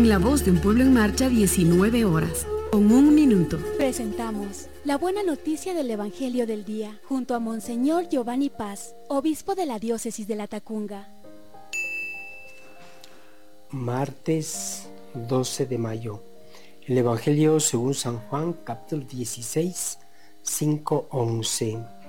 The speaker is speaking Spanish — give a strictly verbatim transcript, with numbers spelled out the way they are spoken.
En La Voz de un Pueblo en Marcha, diecinueve horas, con un minuto. Presentamos la buena noticia del Evangelio del Día, junto a Monseñor Giovanni Paz, obispo de la diócesis de La Tacunga. Martes doce de mayo. El Evangelio según San Juan, capítulo dieciséis, cinco a once.